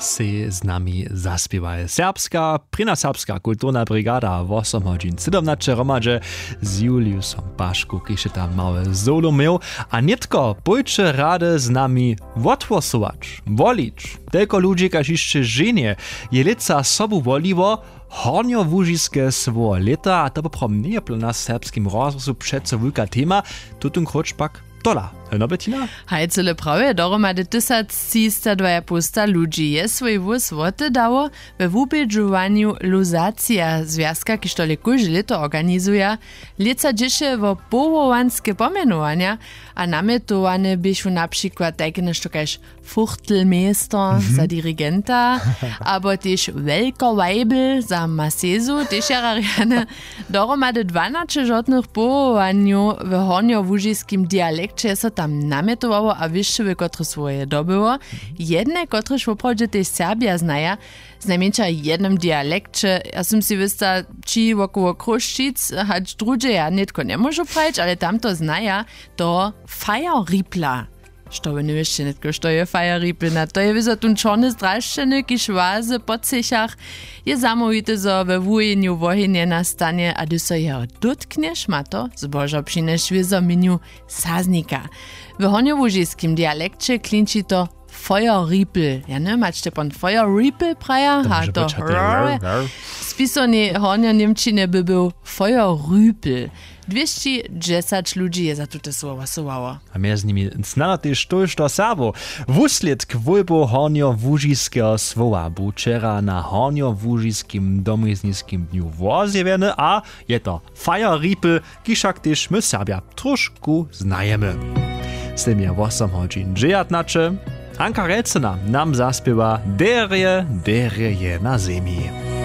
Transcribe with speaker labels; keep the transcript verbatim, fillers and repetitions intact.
Speaker 1: se z nami zaspiewaje serbska, prina serbska kulturna brigada w osem godzin siedemnaście romadže z Juliusom Paszku, kiž tam małe solo miał, a nitko pójdzie rady z nami odgłosować, wolić. Tylko ludzie, każ jeszcze żenie, je lica sobu woliło, hornio-wóżiskie swo leta, a to poprom nie je na serbskim rozwoju přece wielka tema, tutun kroczpak dola. No, Bettina?
Speaker 2: Hajcele prawie, dohromady tysiąc trzysta dwadzieścia ludzi je swój wóz woty dało we wupědžowaniu Luzacija związka, kiž to kuž leto organizuje, lica dziesię wo powołanskie pomenowania, a nametowane byšu na przykład takie nešto kaž Fuchtelmeister mm-hmm. za dirigenta, abo też Welker Weibel za masezu, też jarariane. Dohromady dwanaście żadnych powołaniu w hornio-wóżiskim dialekcie so tam nametowało, a wyższe, które swoje dobyło. Jedne, które woprawdzie też Serbia znaja, znajmniejsza jednym dialekcie. Ja som si wysta, či wokoło Kruščic, hać drugie ja nitko nie może prać, ale tam to znaja, to Feierripla. Što by nevište netko, što je Feierriplina. To je vizo tun čorne zdraščene, kiž vaze po cechach je zamovite zo ve vujenju vohinje nastane, a du so jeho dotkneš, ma to zbožo přineš vizo minju saznika. V hornjo-wóżiskim dialekcie klinči to Feierripl. Ja ne, mačte pon Feierripl praja? Ha, to spisanie hornjo-niemčine by był Feierrüpl. dwieście dziesięć ludzi je za tute słowa sowało.
Speaker 1: A między nimi znano też to, što Serbo. Wuslet k wojbu hornjo-wóżiskiego słowa był wczera na hornjo-wóżiskim domizniskim dniu wozjewiony, a je to Feierripl, kiszak też my Serbia troszkę znajemy. Z tym je osem godzin dziewiętnaście. Anka Recena nam zaspiewa Derje, derje je na ziemi.